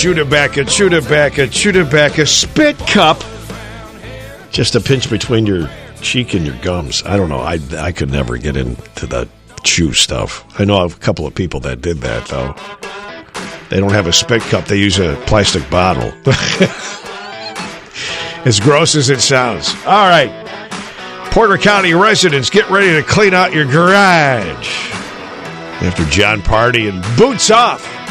Chewtobacco, spit cup. Just a pinch between your cheek and your gums. I don't know. I could never get into the chew stuff. I know a couple of people that did that, though. They don't have a spit cup. They use a plastic bottle. As gross as it sounds. All right. Porter County residents, get ready to clean out your garage. After John Party and Boots Off.